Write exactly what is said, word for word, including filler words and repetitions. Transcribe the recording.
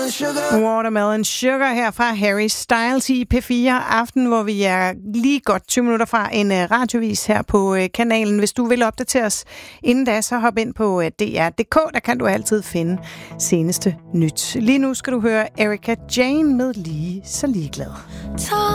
Watermelon Sugar her fra Harry Styles i P fire Aften, hvor vi er lige godt tyve minutter fra en uh, radiovis her på uh, kanalen. Hvis du vil opdatere os inden da, så hop ind på uh, D R punktum D K. Der kan du altid finde seneste nyt. Lige nu skal du høre Erika Jane med Lige så ligeglad.